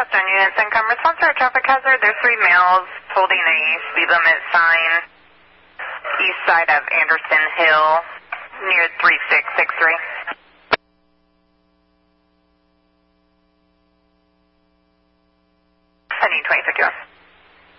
Southwestern units income. Response to a traffic hazard. There's 3 males holding a speed limit sign east side of Anderson Hill near 3663. I need 2051.